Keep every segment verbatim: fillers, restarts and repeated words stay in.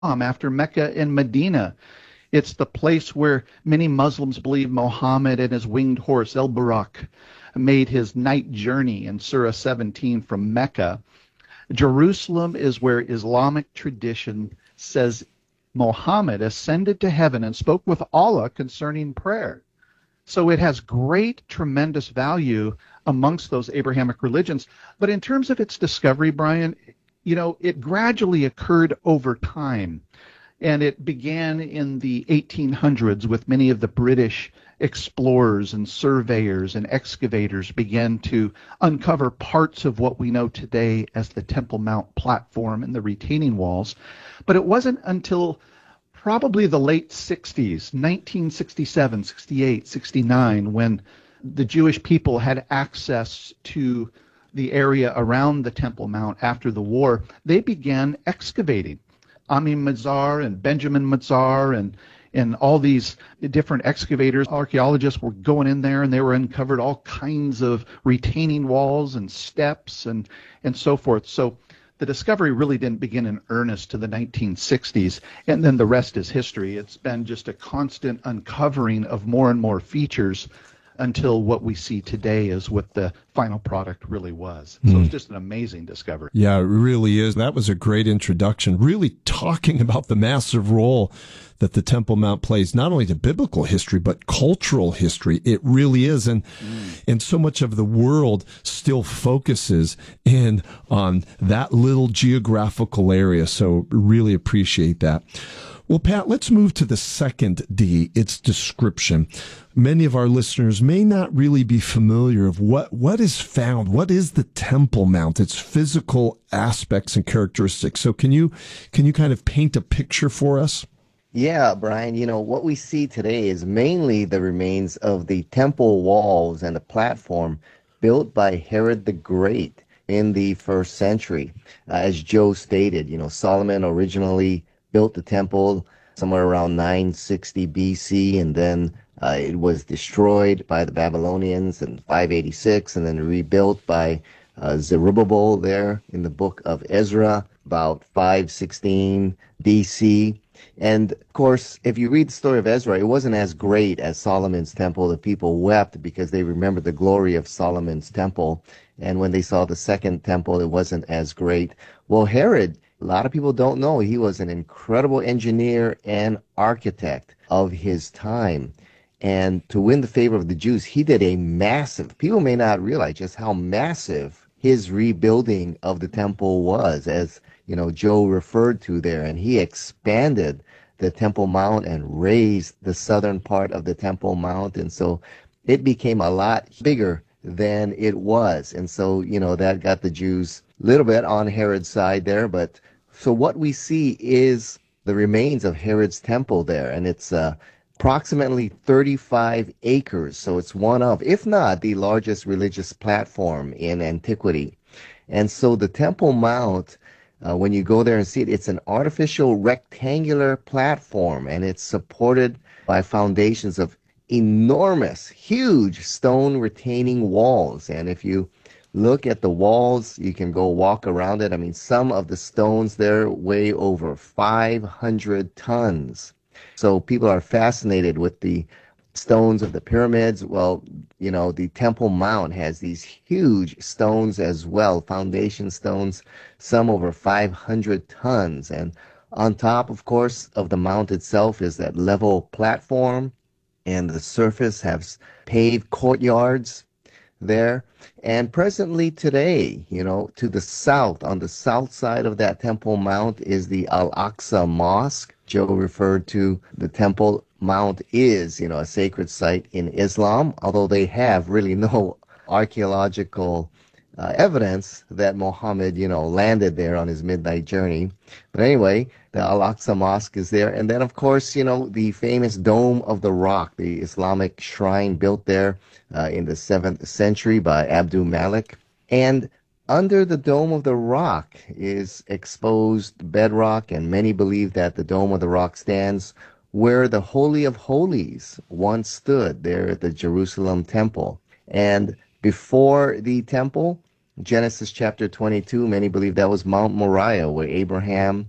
after Mecca and Medina. It's the place where many Muslims believe Muhammad and his winged horse, El Buraq, made his night journey in Surah seventeen from Mecca. Jerusalem is where Islamic tradition says Muhammad ascended to heaven and spoke with Allah concerning prayer. So it has great, tremendous value amongst those Abrahamic religions. But in terms of its discovery, Brian, you know, it gradually occurred over time. And it began in the eighteen hundreds with many of the British explorers and surveyors and excavators began to uncover parts of what we know today as the Temple Mount platform and the retaining walls. But it wasn't until probably the late sixties, nineteen sixty-seven, sixty-eight, sixty-nine, when the Jewish people had access to the area around the Temple Mount after the war, they began excavating. Ami Mazar and Benjamin Mazar and and all these different excavators, archaeologists were going in there and they were uncovered all kinds of retaining walls and steps and and so forth. So the discovery really didn't begin in earnest to the nineteen sixties, and then the rest is history. It's been just a constant uncovering of more and more features until what we see today is what the final product really was. So Mm. it's just an amazing discovery. Yeah, it really is. That was a great introduction, really talking about the massive role that the Temple Mount plays, not only to biblical history, but cultural history. It really is. And, mm. and so much of the world still focuses in on that little geographical area. So really appreciate that. Well, Pat, let's move to the second D, its description. Many of our listeners may not really be familiar of what, what is found. What is the Temple Mount, its physical aspects and characteristics? So can you, can you kind of paint a picture for us? Yeah, Brian, you know, what we see today is mainly the remains of the temple walls and the platform built by Herod the Great in the first century. Uh, as Joe stated, you know, Solomon originally built the temple somewhere around nine sixty B C, and then uh, it was destroyed by the Babylonians in five eighty-six, and then rebuilt by uh, Zerubbabel there in the book of Ezra about five sixteen B C. And of course, if you read the story of Ezra, it wasn't as great as Solomon's temple. The people wept because they remembered the glory of Solomon's temple. And when they saw the second temple, it wasn't as great. Well, Herod, a lot of people don't know, he was an incredible engineer and architect of his time. And to win the favor of the Jews, he did a massive, people may not realize just how massive his rebuilding of the temple was, as you know, Joe referred to there. And he expanded the Temple Mount and raised the southern part of the Temple Mount. And so it became a lot bigger than it was. And so, you know, that got the Jews a little bit on Herod's side there. But so what we see is the remains of Herod's temple there. And it's uh, approximately thirty-five acres. So it's one of, if not the largest religious platform in antiquity. And so the Temple Mount, Uh, when you go there and see it, it's an artificial rectangular platform, and it's supported by foundations of enormous, huge stone retaining walls. And if you look at the walls, you can go walk around it. I mean, some of the stones there weigh over five hundred tons. So people are fascinated with the stones of the pyramids. Well, you know, the Temple Mount has these huge stones as well, foundation stones, some over five hundred tons. And on top, of course, of the mount itself is that level platform, and the surface has paved courtyards there. And presently today, you know, to the south, on the south side of that Temple Mount is the Al-Aqsa Mosque. Joe referred to the Temple Mount is, you know, a sacred site in Islam, although they have really no archaeological uh, evidence that Muhammad, you know, landed there on his midnight journey. But anyway, the Al-Aqsa Mosque is there. And then, of course, you know, the famous Dome of the Rock, the Islamic shrine built there uh, in the seventh century by Abdul Malik. And under the Dome of the Rock is exposed bedrock, and many believe that the Dome of the Rock stands where the Holy of Holies once stood there at the Jerusalem temple. And before the temple, Genesis chapter twenty-two, many believe that was Mount Moriah, where Abraham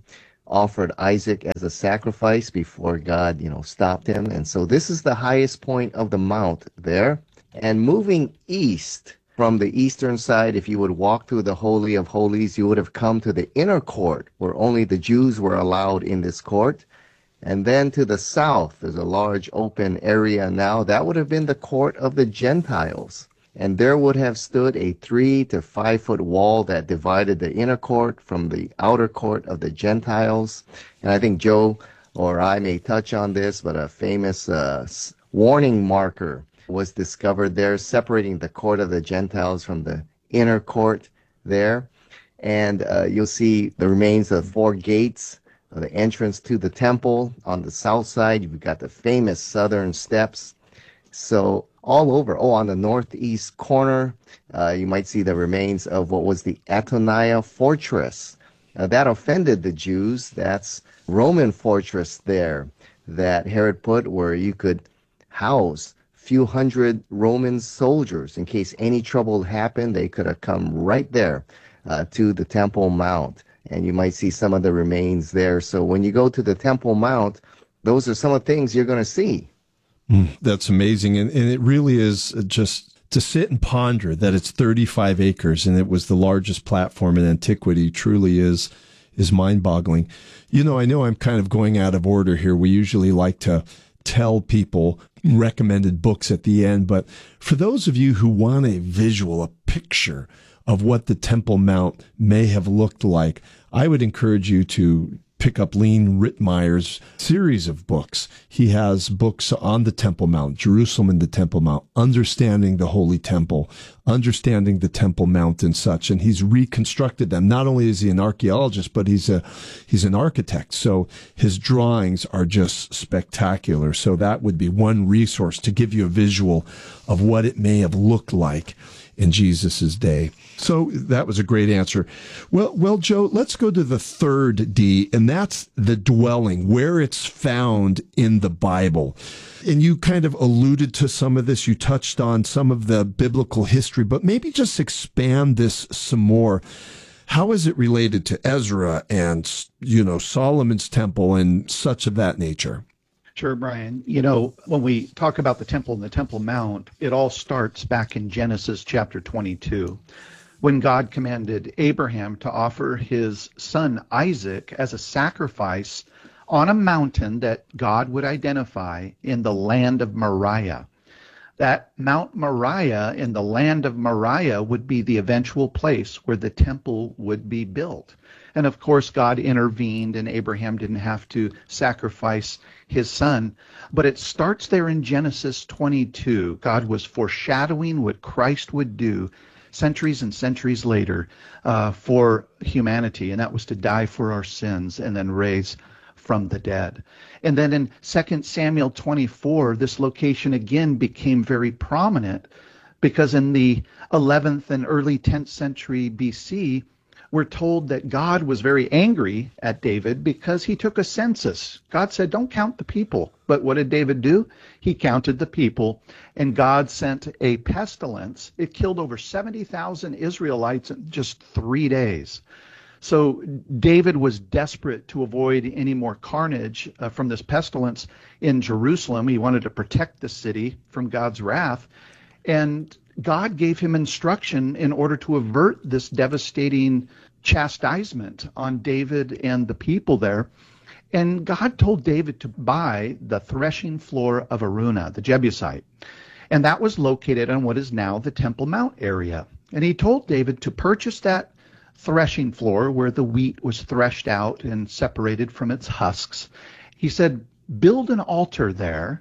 offered Isaac as a sacrifice before God, you know, stopped him. And so this is the highest point of the mount there. And moving east from the eastern side, if you would walk through the Holy of Holies, you would have come to the inner court where only the Jews were allowed in this court. And then to the south, there's a large open area now. That would have been the court of the Gentiles. And there would have stood a three to five foot wall that divided the inner court from the outer court of the Gentiles. And I think Joe or I may touch on this, but a famous uh, warning marker was discovered there, separating the court of the Gentiles from the inner court there. And uh, you'll see the remains of four gates, uh, the entrance to the temple. On the south side, you've got the famous southern steps. So all over, oh, on the northeast corner, uh, you might see the remains of what was the Antoniah fortress. Uh, that offended the Jews. That's Roman fortress there that Herod put where you could house few hundred Roman soldiers. In case any trouble happened, they could have come right there uh, to the Temple Mount. And you might see some of the remains there. So when you go to the Temple Mount, those are some of the things you're going to see. Mm, that's amazing. And, and it really is just to sit and ponder that it's thirty-five acres and it was the largest platform in antiquity truly is is mind-boggling. You know, I know I'm kind of going out of order here. We usually like to tell people recommended books at the end, but for those of you who want a visual, a picture of what the Temple Mount may have looked like, I would encourage you to pick up Lean Rittmeyer's series of books. He has books on the Temple Mount, Jerusalem and the Temple Mount, Understanding the Holy Temple, Understanding the Temple Mount and such. And he's reconstructed them. Not only is he an archaeologist, but he's a, he's an architect. So his drawings are just spectacular. So that would be one resource to give you a visual of what it may have looked like in Jesus's day. So that was a great answer. Well, well, Joe, let's go to the third D, and that's the dwelling, where it's found in the Bible. And you kind of alluded to some of this. You touched on some of the biblical history, but maybe just expand this some more. How is it related to Ezra and, you know, Solomon's temple and such of that nature? Sure, Brian. You know, when we talk about the temple and the Temple Mount, it all starts back in Genesis chapter twenty-two, when God commanded Abraham to offer his son Isaac as a sacrifice on a mountain that God would identify in the land of Moriah. That Mount Moriah in the land of Moriah would be the eventual place where the temple would be built. And of course, God intervened and Abraham didn't have to sacrifice his son. But it starts there in Genesis twenty-two. God was foreshadowing what Christ would do centuries and centuries later uh, for humanity, and that was to die for our sins and then raise from the dead. And then in Second Samuel twenty-four, this location again became very prominent because in the eleventh and early tenth century B C, we're told that God was very angry at David because he took a census. God said, don't count the people. But what did David do? He counted the people, and God sent a pestilence. It killed over seventy thousand Israelites in just three days. So David was desperate to avoid any more carnage uh, from this pestilence in Jerusalem. He wanted to protect the city from God's wrath. And God gave him instruction in order to avert this devastating chastisement on David and the people there. And God told David to buy the threshing floor of Araunah, the Jebusite. And that was located on what is now the Temple Mount area. And he told David to purchase that threshing floor where the wheat was threshed out and separated from its husks. He said, build an altar there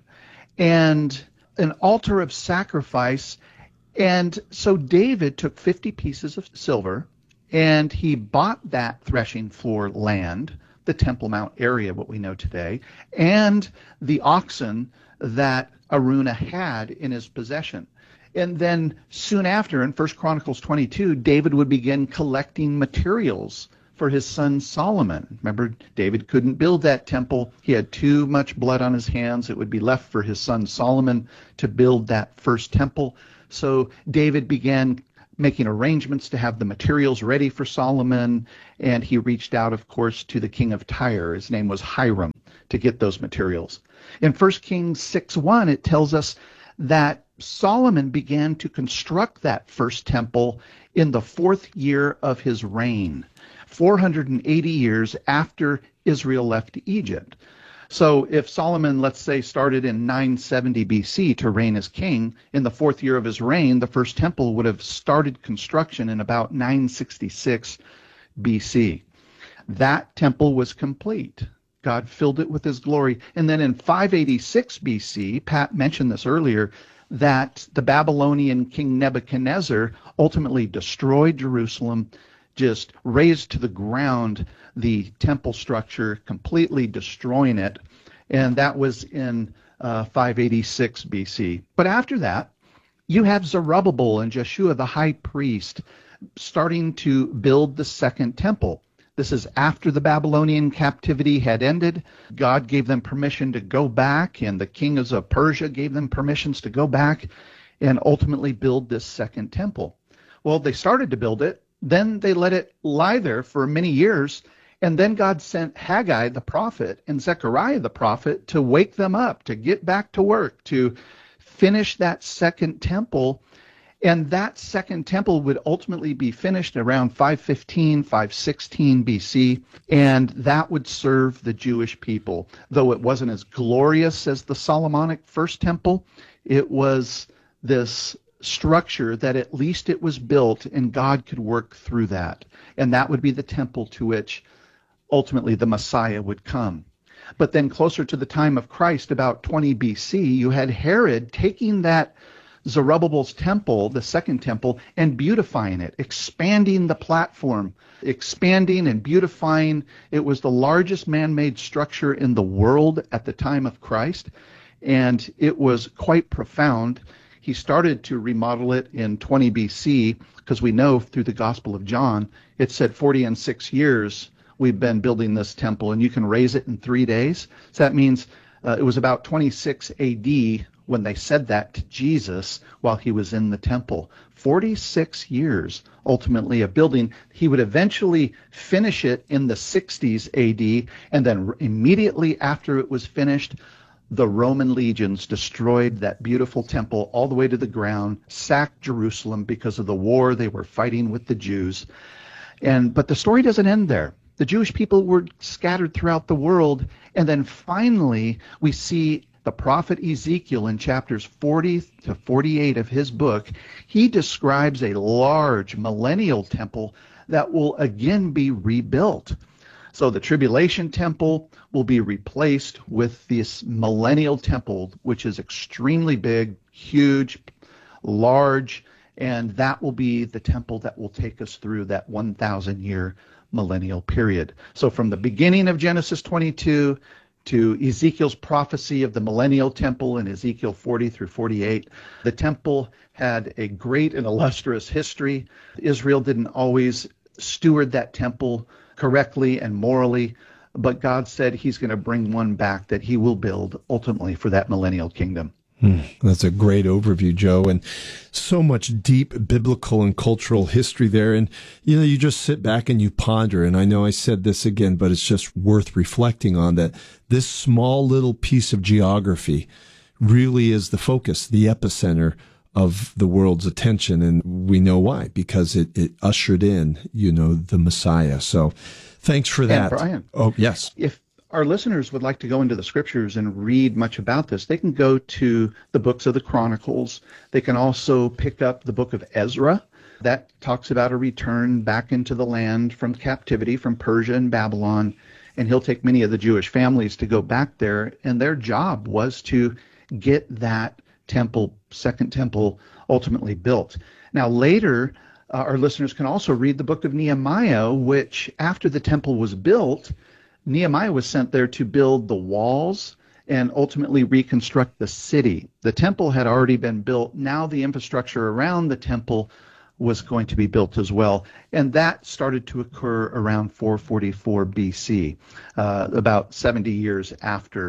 and an altar of sacrifice. And so David took fifty pieces of silver and he bought that threshing floor land, the Temple Mount area, what we know today, and the oxen that Araunah had in his possession. And then soon after, in First Chronicles twenty-two, David would begin collecting materials for his son Solomon. Remember, David couldn't build that temple. He had too much blood on his hands. It would be left for his son Solomon to build that first temple. So David began making arrangements to have the materials ready for Solomon, and he reached out, of course, to the king of Tyre. His name was Hiram, to get those materials. In First Kings six one, it tells us that Solomon began to construct that first temple in the fourth year of his reign, four hundred eighty years after Israel left Egypt. So if Solomon, let's say, started in nine seventy B C to reign as king, in the fourth year of his reign, the first temple would have started construction in about nine sixty-six B C. That temple was complete. God filled it with his glory. And then in five eighty-six B C, Pat mentioned this earlier, that the Babylonian king Nebuchadnezzar ultimately destroyed Jerusalem, just razed to the ground the temple structure, completely destroying it. And that was in uh, five eighty-six B C. But after that, you have Zerubbabel and Jeshua the high priest starting to build the second temple. This is after the Babylonian captivity had ended. God gave them permission to go back, and the kings of Persia gave them permissions to go back and ultimately build this second temple. Well, they started to build it. Then they let it lie there for many years. And then God sent Haggai the prophet and Zechariah the prophet to wake them up, to get back to work, to finish that second temple. And that second temple would ultimately be finished around five fifteen, five sixteen B C, and that would serve the Jewish people. Though it wasn't as glorious as the Solomonic first temple, it was this structure that at least it was built and God could work through that. And that would be the temple to which ultimately the Messiah would come. But then closer to the time of Christ, about twenty B C, you had Herod taking that Zerubbabel's temple, the second temple, and beautifying it, expanding the platform, expanding and beautifying. It was the largest man-made structure in the world at the time of Christ, and it was quite profound. He started to remodel it in twenty B C, because we know through the Gospel of John, it said forty and six years we've been building this temple, and you can raise it in three days. So that means uh, it was about twenty-six A D when they said that to Jesus while he was in the temple. forty-six years, ultimately, of building. He would eventually finish it in the sixties A D, and then immediately after it was finished, the Roman legions destroyed that beautiful temple all the way to the ground, sacked Jerusalem because of the war they were fighting with the Jews. And but the story doesn't end there. The Jewish people were scattered throughout the world, and then finally we see the prophet Ezekiel in chapters forty to forty-eight of his book. He describes a large millennial temple that will again be rebuilt. So the tribulation temple will be replaced with this millennial temple, which is extremely big, huge, large, and that will be the temple that will take us through that one thousand year millennial period. So from the beginning of Genesis twenty-two to Ezekiel's prophecy of the millennial temple in Ezekiel forty through forty-eight, the temple had a great and illustrious history. Israel didn't always steward that temple correctly and morally, but God said he's going to bring one back that he will build ultimately for that millennial kingdom. Hmm, that's a great overview, Joe, and so much deep biblical and cultural history there. And, you know, you just sit back and you ponder, and I know I said this again, but it's just worth reflecting on that this small little piece of geography really is the focus, the epicenter of the world's attention. And we know why, because it, it ushered in, you know, the Messiah. So thanks for that. And Brian, oh, yes. If our listeners would like to go into the scriptures and read much about this, they can go to the books of the Chronicles. They can also pick up the book of Ezra. That talks about a return back into the land from captivity from Persia and Babylon. And he'll take many of the Jewish families to go back there. And their job was to get that temple, second temple, ultimately built. Now later, uh, our listeners can also read the book of Nehemiah, which after the temple was built, Nehemiah was sent there to build the walls and ultimately reconstruct the city. The temple had already been built. Now the infrastructure around the temple was going to be built as well. And that started to occur around four forty-four B C, uh, about seventy years after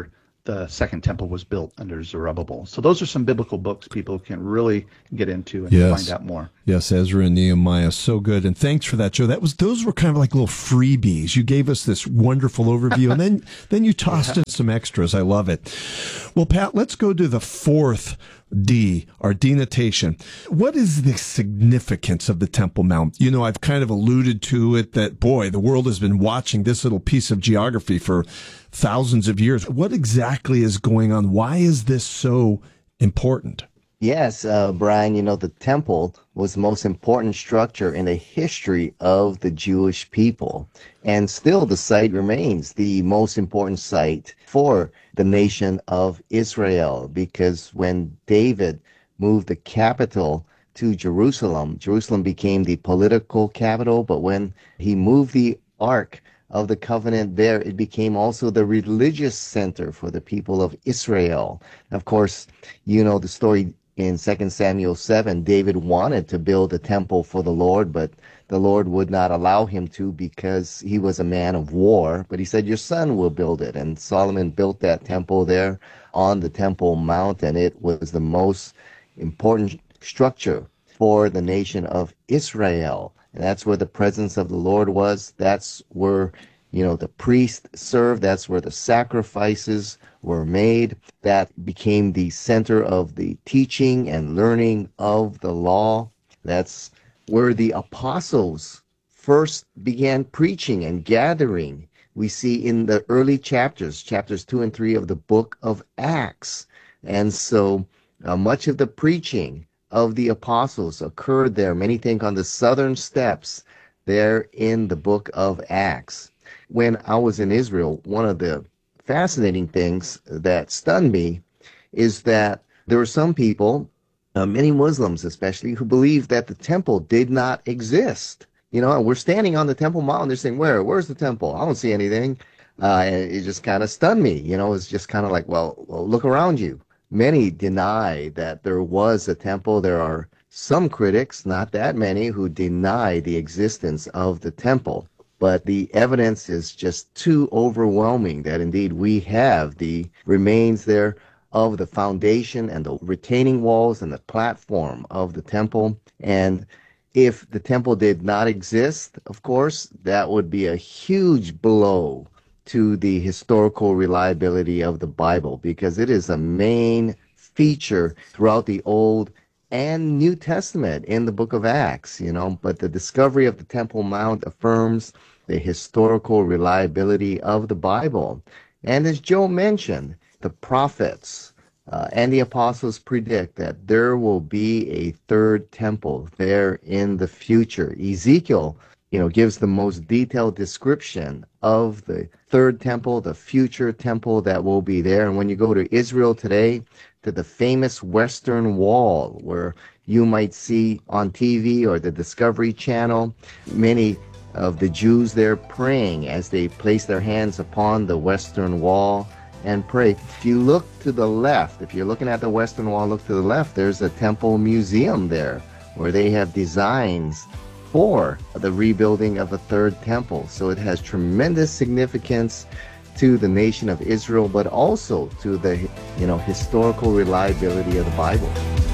the second temple was built under Zerubbabel. So those are some biblical books people can really get into and Yes. find out more. Yes, Ezra and Nehemiah, so good. And thanks for that, Joe. That was those were kind of like little freebies. You gave us this wonderful overview, and then then you tossed in some extras. I love it. Well, Pat, let's go to the fourth D, our denotation. What is the significance of the Temple Mount? You know, I've kind of alluded to it that, boy, the world has been watching this little piece of geography for thousands of years. What exactly is going on? Why is this so important? Yes, uh, Brian, you know, the temple was the most important structure in the history of the Jewish people. And still the site remains the most important site for the nation of Israel, because when David moved the capital to Jerusalem, Jerusalem became the political capital, but when he moved the Ark of the Covenant there, it became also the religious center for the people of Israel. Of course, you know the story in Second Samuel seven. David wanted to build a temple for the Lord, but the Lord would not allow him to because he was a man of war. But he said, your son will build it. And Solomon built that temple there on the Temple Mount, and it was the most important structure for the nation of Israel. And that's where the presence of the Lord was. That's where, you know, the priest served. That's where the sacrifices were made. That became the center of the teaching and learning of the law. That's where the apostles first began preaching and gathering. We see in the early chapters, chapters two and three of the book of Acts. And so uh, much of the preaching of the apostles occurred there. Many think on the southern steps there in the book of Acts. When I was in Israel, one of the fascinating things that stunned me is that there were some people, uh, many Muslims especially, who believed that the temple did not exist. You know, and we're standing on the Temple Mount, and they're saying, where? Where's the temple? I don't see anything. Uh, and it just kind of stunned me. You know, it's just kind of like, well, well, look around you. Many deny that there was a temple. There are some critics, not that many, who deny the existence of the temple. But the evidence is just too overwhelming that indeed we have the remains there of the foundation and the retaining walls and the platform of the temple. And if the temple did not exist, of course, that would be a huge blow to the historical reliability of the Bible, because it is a main feature throughout the Old and New Testament in the book of Acts, you know. But the discovery of the Temple Mount affirms the historical reliability of the Bible. And as Joe mentioned, the prophets uh, and the apostles predict that there will be a third temple there in the future. Ezekiel, you know, gives the most detailed description of the third temple, the future temple that will be there. And when you go to Israel today, to the famous Western Wall, where you might see on T V or the Discovery Channel, many of the Jews there praying as they place their hands upon the Western Wall and pray. If you look to the left, if you're looking at the Western Wall, look to the left, there's a temple museum there where they have designs for the rebuilding of a third temple. So it has tremendous significance to the nation of Israel, but also to the, you know, historical reliability of the Bible.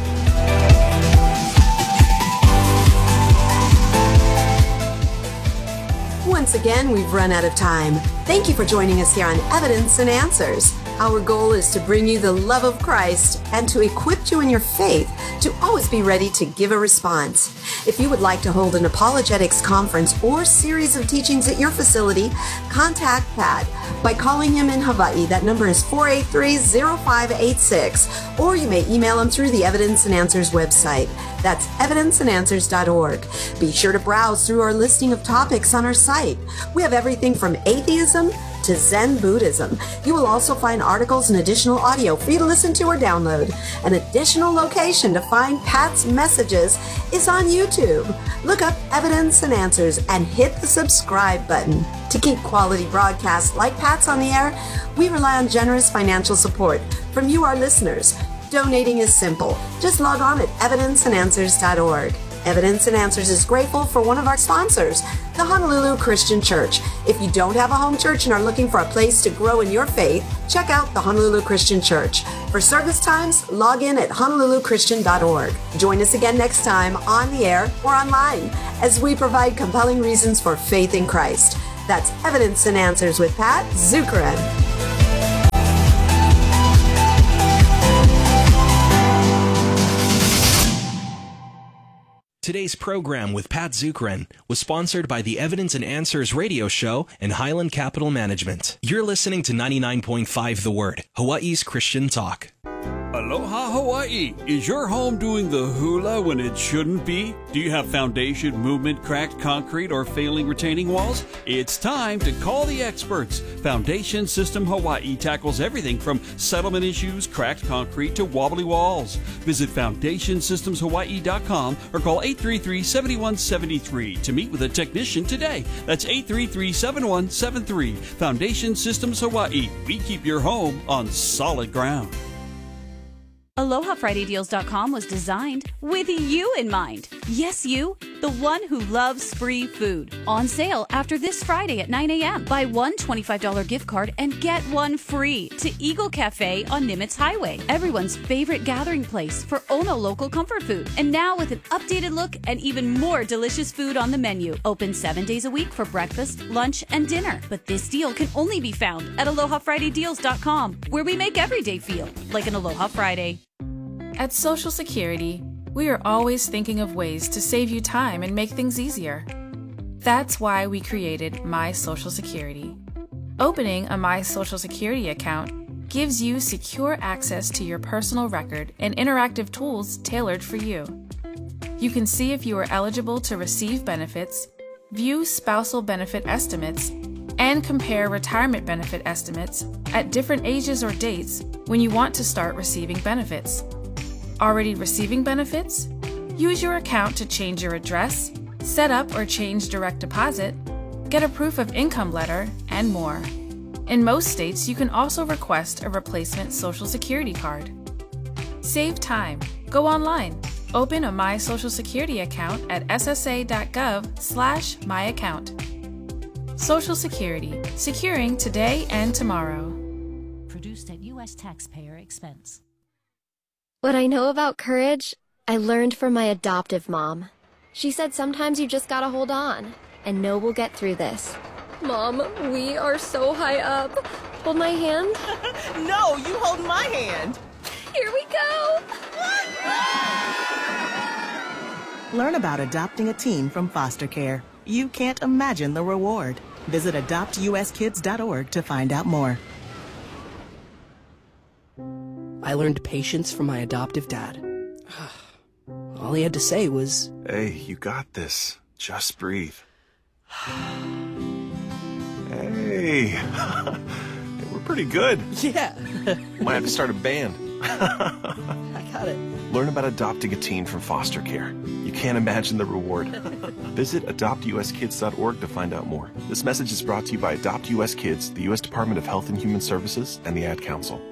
Once again, we've run out of time. Thank you for joining us here on Evidence and Answers. Our goal is to bring you the love of Christ and to equip you in your faith to always be ready to give a response. If you would like to hold an apologetics conference or series of teachings at your facility, contact Pat by calling him in Hawaii. That number is four eight three, zero five eight six, or you may email him through the Evidence and Answers website. That's evidence and answers dot org. Be sure to browse through our listing of topics on our site. We have everything from atheism to Zen Buddhism. You will also find articles and additional audio for you to listen to or download. An additional location to find Pat's messages is on YouTube. Look up Evidence and Answers and hit the subscribe button. To keep quality broadcasts like Pat's on the air, we rely on generous financial support from you, our listeners. Donating is simple. Just log on at evidence and answers dot org. Evidence and Answers is grateful for one of our sponsors, the Honolulu Christian Church. If you don't have a home church and are looking for a place to grow in your faith, check out the Honolulu Christian Church. For service times, log in at honolulu christian dot org. Join us again next time on the air or online as we provide compelling reasons for faith in Christ. That's Evidence and Answers with Pat Zukeran. Today's program with Pat Zukeran was sponsored by the Evidence and Answers radio show and Highland Capital Management. You're listening to ninety-nine point five The Word, Hawaii's Christian talk. Aloha Hawaii! Is your home doing the hula when it shouldn't be? Do you have foundation, movement, cracked concrete, or failing retaining walls? It's time to call the experts. Foundation System Hawaii tackles everything from settlement issues, cracked concrete, to wobbly walls. Visit foundation systems hawaii dot com or call eight three three, seven one seven three to meet with a technician today. That's eight three three, seven one seven three. Foundation Systems Hawaii. We keep your home on solid ground. Aloha Friday Deals dot com was designed with you in mind. Yes, you, the one who loves free food. On sale after this Friday at nine a.m. Buy one twenty-five dollars gift card and get one free to Eagle Cafe on Nimitz Highway, everyone's favorite gathering place for Ono local comfort food. And now with an updated look and even more delicious food on the menu. Open seven days a week for breakfast, lunch, and dinner. But this deal can only be found at Aloha Friday Deals dot com, where we make every day feel like an Aloha Friday. At Social Security, we are always thinking of ways to save you time and make things easier. That's why we created My Social Security. Opening a My Social Security account gives you secure access to your personal record and interactive tools tailored for you. You can see if you are eligible to receive benefits, view spousal benefit estimates, and compare retirement benefit estimates at different ages or dates when you want to start receiving benefits. Already receiving benefits? Use your account to change your address, set up or change direct deposit, get a proof of income letter, and more. In most states, you can also request a replacement Social Security card. Save time. Go online. Open a My Social Security account at s s a dot gov slash my account. Social Security. Securing today and tomorrow. Produced at U S taxpayer expense. What I know about courage, I learned from my adoptive mom. She said sometimes you just gotta hold on, and know we'll get through this. Mom, we are so high up. Hold my hand. No, you hold my hand. Here we go. Learn about adopting a teen from foster care. You can't imagine the reward. Visit adopt u s kids dot org to find out more. I learned patience from my adoptive dad. All he had to say was, "Hey, you got this. Just breathe." Hey, we're pretty good. Yeah. Might have to start a band. I got it. Learn about adopting a teen from foster care. You can't imagine the reward. Visit adopt u s kids dot org to find out more. This message is brought to you by Adopt U S Kids, the U S Department of Health and Human Services, and the Ad Council.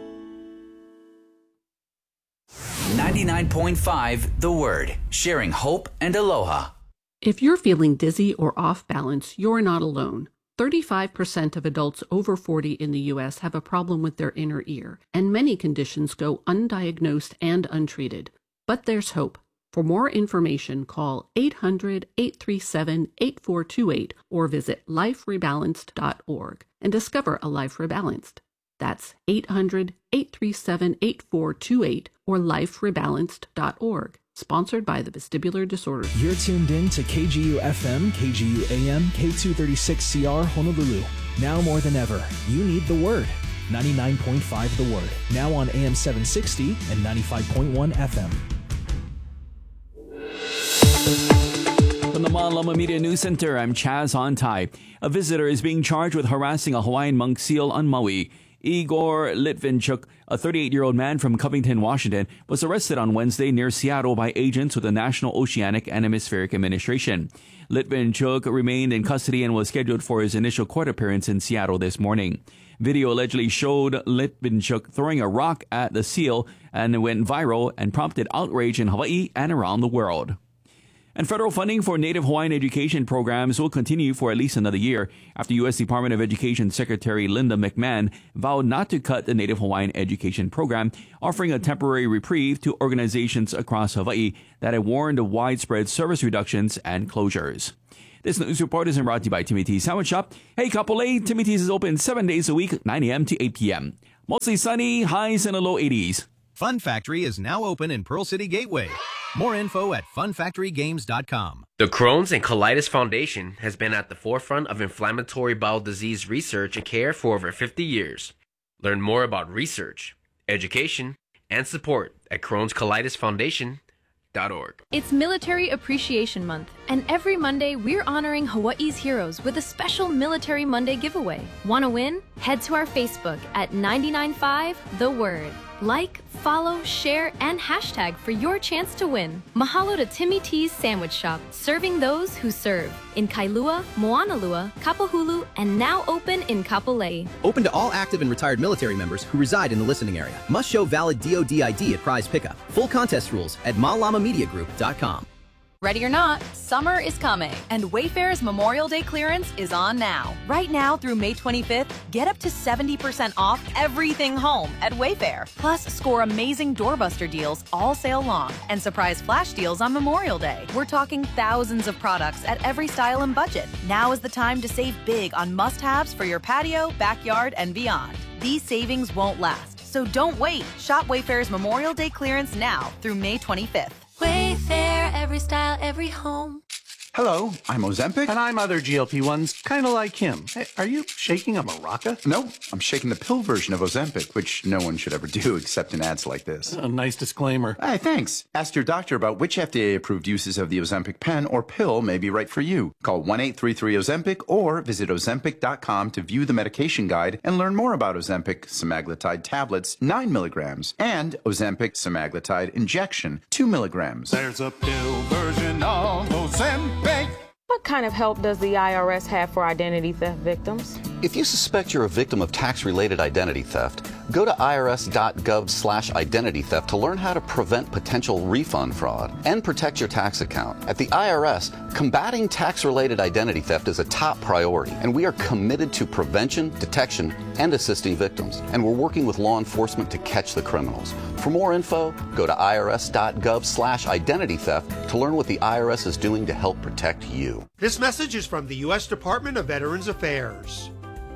ninety-nine point five The Word, sharing hope and aloha. If you're feeling dizzy or off balance, you're not alone. thirty-five percent of adults over forty in the U S have a problem with their inner ear, and many conditions go undiagnosed and untreated. But there's hope. For more information, call eight hundred, eight three seven, eight four two eight or visit life rebalanced dot org and discover a life rebalanced. That's eight hundred, eight three seven, eight four two eight or life rebalanced dot org. Sponsored by the Vestibular Disorders. You're tuned in to K G U F M, K G U A M, K two thirty-six C R Honolulu. Now more than ever, you need the Word. ninety-nine point five The Word. Now on A M seven sixty and ninety-five point one F M. From the Mon Loma Media News Center, I'm Chaz Ontai. A visitor is being charged with harassing a Hawaiian monk seal on Maui. Igor Litvinchuk, a thirty-eight-year-old man from Covington, Washington, was arrested on Wednesday near Seattle by agents with the National Oceanic and Hemispheric Administration. Litvinchuk remained in custody and was scheduled for his initial court appearance in Seattle this morning. Video allegedly showed Litvinchuk throwing a rock at the seal and went viral and prompted outrage in Hawaii and around the world. And federal funding for Native Hawaiian education programs will continue for at least another year after U S Department of Education Secretary Linda McMahon vowed not to cut the Native Hawaiian education program, offering a temporary reprieve to organizations across Hawaii that had warned of widespread service reductions and closures. This news report is brought to you by Timmy T's Sandwich Shop. Hey, Kapolei, Timmy T's is open seven days a week, nine a.m. to eight p.m. Mostly sunny, highs in the low eighties. Fun Factory is now open in Pearl City Gateway. More info at fun factory games dot com. The Crohn's and Colitis Foundation has been at the forefront of inflammatory bowel disease research and care for over fifty years. Learn more about research, education, and support at crohns colitis foundation dot org. It's Military Appreciation Month, and every Monday we're honoring Hawaii's heroes with a special Military Monday giveaway. Want to win? Head to our Facebook at nine nine five The Word. Like, follow, share, and hashtag for your chance to win. Mahalo to Timmy T's Sandwich Shop, serving those who serve. In Kailua, Moanalua, Kapahulu, and now open in Kapolei. Open to all active and retired military members who reside in the listening area. Must show valid D O D I D at prize pickup. Full contest rules at malama media group dot com. Ready or not, summer is coming, and Wayfair's Memorial Day clearance is on now. Right now through May twenty-fifth, get up to seventy percent off everything home at Wayfair. Plus, score amazing doorbuster deals all sale long and surprise flash deals on Memorial Day. We're talking thousands of products at every style and budget. Now is the time to save big on must-haves for your patio, backyard, and beyond. These savings won't last, so don't wait. Shop Wayfair's Memorial Day clearance now through May twenty-fifth. Wayfair, every style, every home. Hello, I'm Ozempic. And I'm other G L P ones, kind of like him. Hey, are you shaking a maraca? No, I'm shaking the pill version of Ozempic, which no one should ever do except in ads like this. A nice disclaimer. Hey, thanks. Ask your doctor about which F D A-approved uses of the Ozempic pen or pill may be right for you. Call one eight three three Ozempic or visit ozempic dot com to view the medication guide and learn more about Ozempic semaglutide tablets, nine milligrams, and Ozempic semaglutide injection, two milligrams. There's a pill version of Ozempic. What kind of help does the I R S have for identity theft victims? If you suspect you're a victim of tax-related identity theft, go to I R S dot gov slash identity theft to learn how to prevent potential refund fraud and protect your tax account. At the I R S, combating tax-related identity theft is a top priority, and we are committed to prevention, detection, and assisting victims. And we're working with law enforcement to catch the criminals. For more info, go to I R S dot gov slash identity theft to learn what the I R S is doing to help protect you. This message is from the U S Department of Veterans Affairs.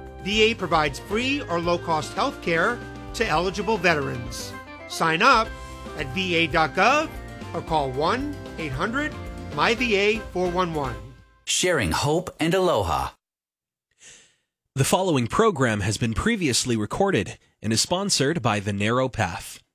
V A provides free or low-cost health care to eligible veterans. Sign up at V A dot gov or call one eight hundred M Y V A four one one. Sharing hope and aloha. The following program has been previously recorded and is sponsored by The Narrow Path.